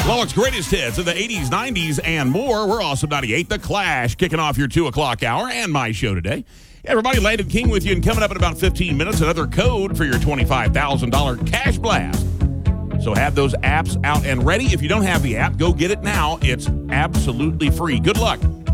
Well, it's greatest hits of the 80s, 90s, and more. We're Awesome 98, The Clash, kicking off your 2 o'clock hour and my show today. Everybody, Landon King with you, and coming up in about 15 minutes, another code for your $25,000 cash blast. So have those apps out and ready. If you don't have the app, go get it now. It's absolutely free. Good luck.